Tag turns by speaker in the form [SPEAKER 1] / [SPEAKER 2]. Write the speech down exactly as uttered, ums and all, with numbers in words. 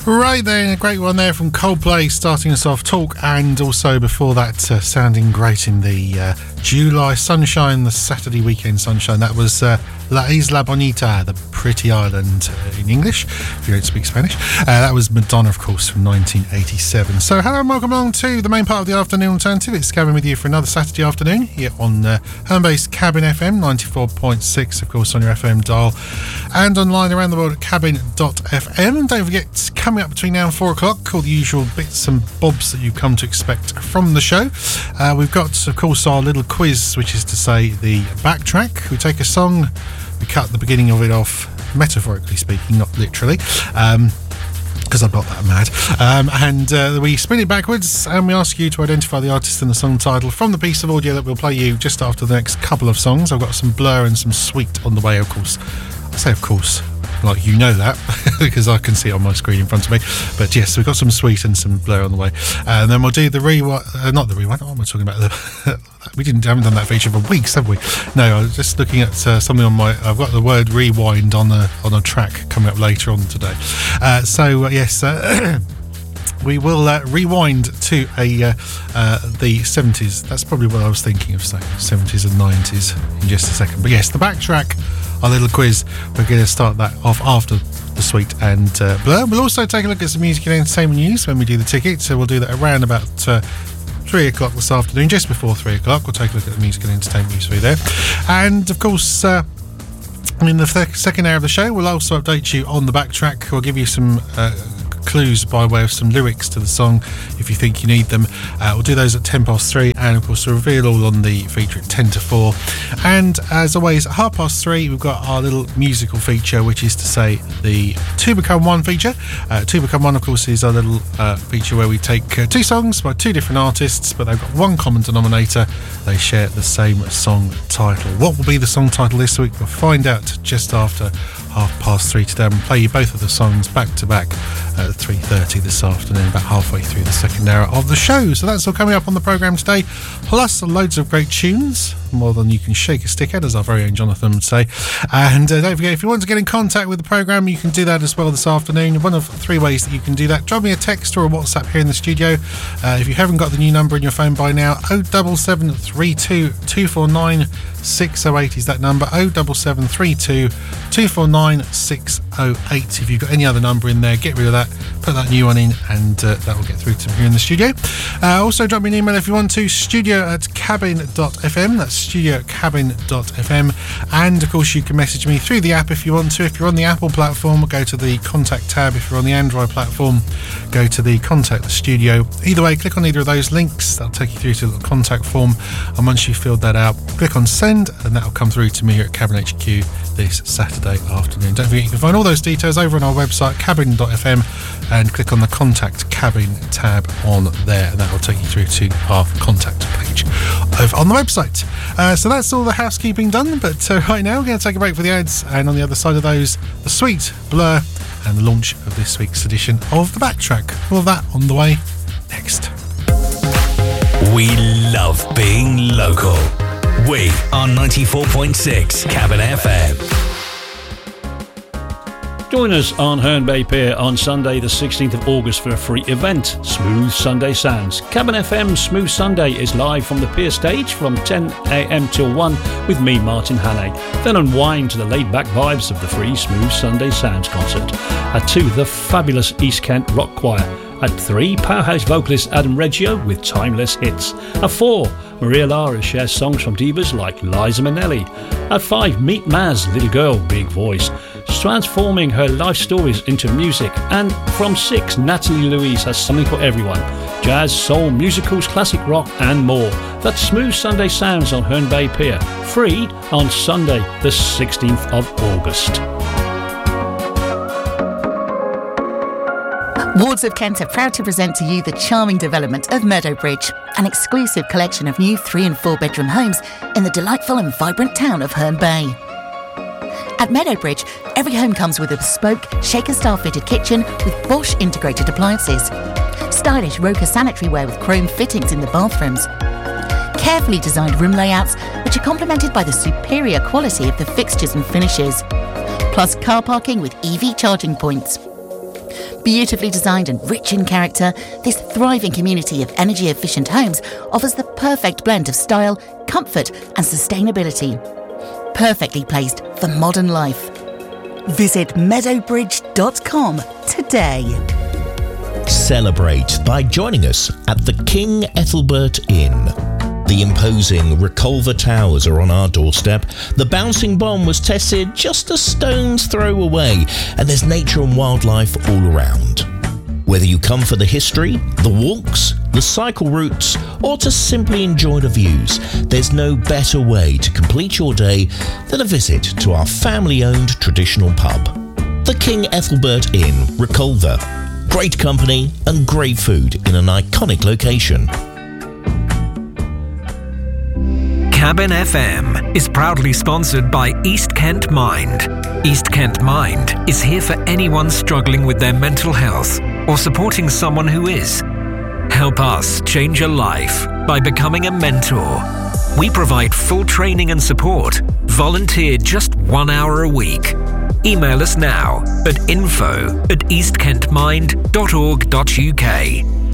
[SPEAKER 1] Right then, a great one there from Coldplay starting us off, Talk, and also before that uh, sounding great in the uh, July sunshine, the Saturday weekend sunshine. That was uh, La Isla Bonita, the pretty island uh, in English, if you don't speak Spanish. Uh, that was Madonna, of course, from nineteen eighty-seven. So hello and welcome along to the main part of the Afternoon Alternative. It's Cabin with you for another Saturday afternoon here on uh, home-based Cabin F M, ninety-four point six, of course, on your F M dial, and online around the world at cabin dot f m. And don't forget, coming up between now and four o'clock, all the usual bits and bobs that you've come to expect from the show. Uh, we've got, of course, our little quiz, which is to say the backtrack. We take a song, we cut the beginning of it off, metaphorically speaking, not literally, um, because I'm not that mad. Um, and uh, we spin it backwards and we ask you to identify the artist and the song title from the piece of audio that we'll play you just after the next couple of songs. I've got some Blur and some Sweet on the way, of course. I say of course, like you know that, because I can see it on my screen in front of me. But yes, we've got some Sweet and some Blur on the way. Uh, and then we'll do the rewind, uh, not the rewind, what am I talking about? The we didn't, haven't done that feature for weeks, have we? No, I was just looking at uh, something on my, I've got the word rewind on a, on a track coming up later on today. Uh, so uh, yes, uh, we will uh, rewind to a uh, uh, the seventies. That's probably what I was thinking of saying, seventies and nineties in just a second. But yes, the backtrack, our little quiz, we're going to start that off after the Sweet and uh, Blur. We'll also take a look at some music and entertainment news when we do the ticket, so we'll do that around about uh, three o'clock this afternoon, just before three o'clock. We'll take a look at the music and entertainment news for you there. And of course, uh, in the th- second hour of the show, we'll also update you on the backtrack. We'll give you some uh, clues by way of some lyrics to the song if you think you need them. Uh, we'll do those at ten past three, and of course we'll reveal all on the feature at ten to four. And as always, at half past three, we've got our little musical feature, which is to say the Two Become One feature. Uh, Two Become One, of course, is our little uh, feature where we take uh, two songs by two different artists, but they've got one common denominator. They share the same song title. What will be the song title this week? We'll find out just after half past three today, and play you both of the songs back to back at three thirty this afternoon, about halfway through the second hour of the show. So that's all coming up on the programme today, plus loads of great tunes, more than you can shake a stick at, as our very own Jonathan would say. And uh, don't forget, if you want to get in contact with the programme, you can do that as well this afternoon. One of three ways that you can do that: drop me a text or a WhatsApp here in the studio. Uh, if you haven't got the new number in your phone by now, oh seven seven three two two four nine six oh eight is that number, oh seven seven three two two four nine six oh eight. If you've got any other number in there, get rid of that, put that new one in, and uh, that will get through to me here in the studio. Uh, also drop me an email if you want to, studio at cabin dot f m. That's studio at cabin dot f m. And of course you can message me through the app if you want to. If you're on the Apple platform, go to the contact tab. If you're on the Android platform, go to the contact the studio. Either way, click on either of those links, that'll take you through to a little contact form, and once you've filled that out, click on send, and that'll come through to me here at Cabin H Q this Saturday afternoon. Don't forget, you can find all those details over on our website, cabin dot f m, and click on the Contact Cabin tab on there, and that will take you through to our contact page over on the website. Uh, so that's all the housekeeping done, but uh, right now we're going to take a break for the ads, and on the other side of those, the Sweet, Blur, and the launch of this week's edition of The Backtrack. All of that on the way next.
[SPEAKER 2] We love being local. We are ninety-four point six Cabin F M.
[SPEAKER 3] Join us on Herne Bay Pier on Sunday the sixteenth of August for a free event, Smooth Sunday Sounds. Cabin F M Smooth Sunday is live from the pier stage from ten a m till one with me, Martin Hannay. Then unwind to the laid-back vibes of the free Smooth Sunday Sounds concert. At two, the fabulous East Kent Rock Choir. At three, powerhouse vocalist Adam Reggio with timeless hits. At four, Maria Lara shares songs from divas like Liza Minnelli. At five, meet Maz, Little Girl, Big Voice, transforming her life stories into music. And from six, Natalie Louise has something for everyone: jazz, soul, musicals, classic rock and more. That's Smooth Sunday Sounds on Herne Bay Pier, free on Sunday the sixteenth of August.
[SPEAKER 4] Wards of Kent are proud to present to you the charming development of Meadowbridge, an exclusive collection of new three and four bedroom homes in the delightful and vibrant town of Herne Bay. At Meadowbridge, every home comes with a bespoke Shaker-style fitted kitchen with Bosch integrated appliances, stylish Roker sanitary ware with chrome fittings in the bathrooms, carefully designed room layouts which are complemented by the superior quality of the fixtures and finishes, plus car parking with E V charging points. Beautifully designed and rich in character, this thriving community of energy-efficient homes offers the perfect blend of style, comfort and sustainability. Perfectly placed for modern life. Visit meadowbridge dot com today.
[SPEAKER 5] Celebrate by joining us at the King Ethelbert Inn. The imposing Reculver Towers are on our doorstep. The bouncing bomb was tested just a stone's throw away, and there's nature and wildlife all around. Whether you come for the history, the walks, the cycle routes, or to simply enjoy the views, there's no better way to complete your day than a visit to our family-owned traditional pub. The King Ethelbert Inn, Reculver. Great company and great food in an iconic location.
[SPEAKER 6] Cabin F M is proudly sponsored by East Kent Mind. East Kent Mind is here for anyone struggling with their mental health or supporting someone who is. Help us change a life by becoming a mentor. We provide full training and support. Volunteer just one hour a week. Email us now at info at east kent mind dot org dot u k.